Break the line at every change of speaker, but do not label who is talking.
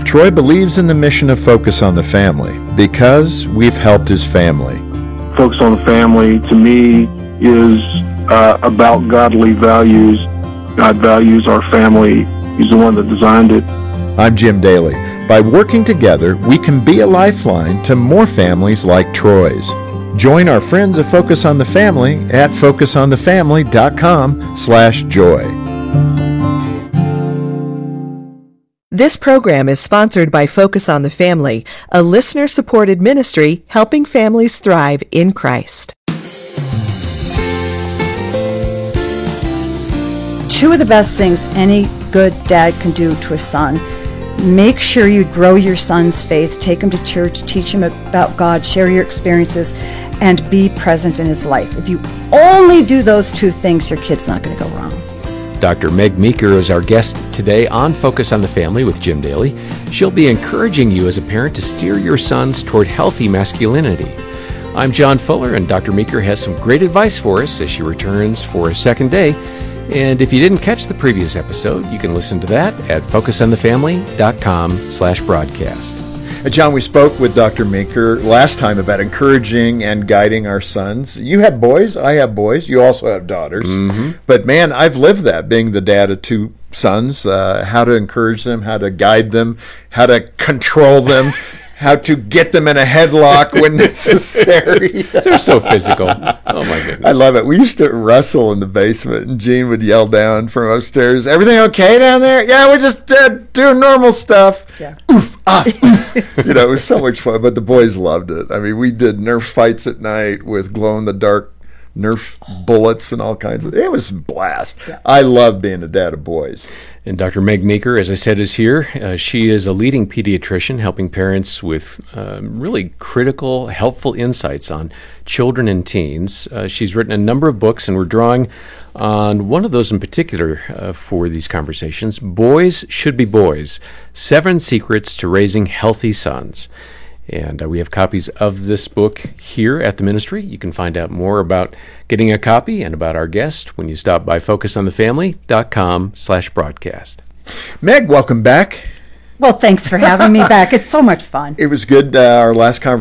Troy believes in the mission of Focus on the Family because we've helped his family.
Focus on the Family, to me, is about godly values. God values our family. He's the one that designed it.
I'm Jim Daly. By working together, we can be a lifeline to more families like Troy's. Join our friends at Focus on the Family at focusonthefamily.com/joy.
This program is sponsored by Focus on the Family, a listener-supported ministry helping families thrive in Christ.
Two of the best things any good dad can do to a son: make sure you grow your son's faith, take him to church, teach him about God, share your experiences, and be present in his life. If you only do those two things, your kid's not going to go wrong.
Dr. Meg Meeker is our guest today on Focus on the Family with Jim Daly. She'll be encouraging you as a parent to steer your sons toward healthy masculinity. I'm John Fuller, and Dr. Meeker has some great advice for us as she returns for a second day. And if you didn't catch the previous episode, you can listen to that at focusonthefamily.com/broadcast.
John, we spoke with Dr. Meeker last time about encouraging and guiding our sons. You have boys, I have boys, you also have daughters. Mm-hmm. But man, I've lived that, being the dad of two sons, how to encourage them, how to guide them, how to control them, how to get them in a headlock when necessary.
They're so physical. Oh, my goodness.
I love it. We used to wrestle in the basement, and Gene would yell down from upstairs, "Everything okay down there?" "Yeah, we're just doing normal stuff."
Yeah.
Oof, ah. It was so much fun, but the boys loved it. I mean, we did Nerf fights at night with glow-in-the-dark Nerf bullets and all kinds of. It was a blast. Yeah. I love being a dad of boys.
And Dr. Meg Meeker, as I said, is here. She is a leading pediatrician helping parents with really critical, helpful insights on children and teens. She's written a number of books, and we're drawing on one of those in particular for these conversations, Boys Should Be Boys, 7 Secrets to Raising Healthy Sons. And we have copies of this book here at the ministry. You can find out more about getting a copy and about our guest when you stop by focusonthefamily.com/broadcast.
Meg, welcome back.
Well, thanks for having me back. It's so much fun.
It was good. Our last conversation